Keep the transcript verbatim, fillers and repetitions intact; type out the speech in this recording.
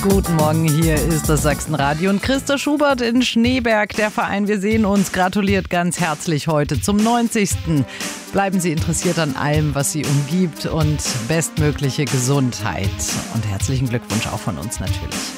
Guten Morgen, hier ist das Sachsenradio und Christa Schubert in Schneeberg. Der Verein Wir sehen uns gratuliert ganz herzlich heute zum neunzigsten Bleiben Sie interessiert an allem, was Sie umgibt und bestmögliche Gesundheit. Und herzlichen Glückwunsch auch von uns natürlich.